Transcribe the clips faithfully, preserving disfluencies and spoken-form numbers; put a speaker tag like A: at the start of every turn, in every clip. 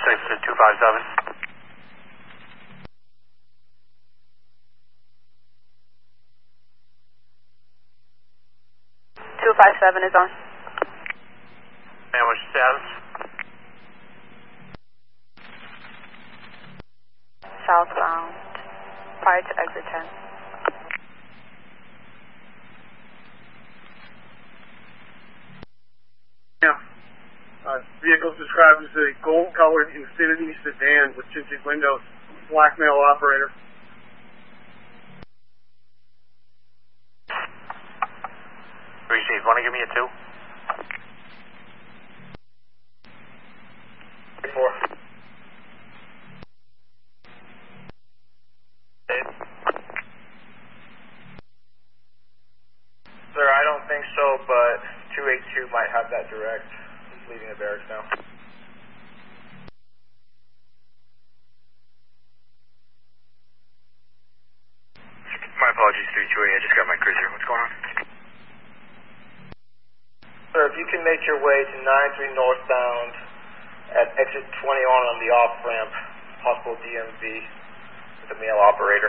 A: six to two five seven.
B: two five seven is on.
A: And what's your status?
B: Southbound, prior to exit ten.
C: Yeah. Uh, vehicle described as a gold-colored Infiniti sedan with tinted windows. Black male operator.
A: Receive. Want to give me a two?
D: Four.
A: Eight.
D: Sir, I don't think so, but two eight two might have that direct. He's leaving the barracks now.
E: My apologies, three two eight. I just got my cruiser. What's going on?
D: Sir, if you can make your way to nine three northbound at exit twenty-one on the off-ramp, possible D M V with a male operator.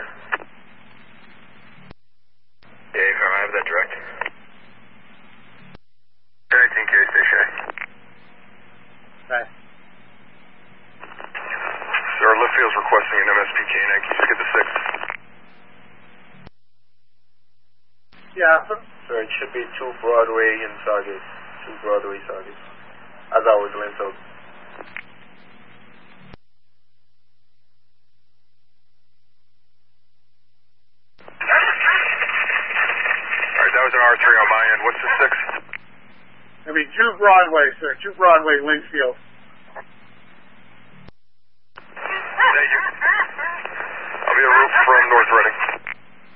E: Yeah, I have that direct. nineteen K, stay shy.
C: Right.
E: Sir, left field's requesting an M S P K nine. Can you just get the six?
C: Yeah.
D: Sir, it should be two Broadway in Saugus. Two Broadway Saugus. As always, Linfield.
E: Alright, that was an R three on my end. What's the six?
C: I mean, two Broadway, sir. Two Broadway, Linfield.
E: Thank you. I'll be en route from North Reading.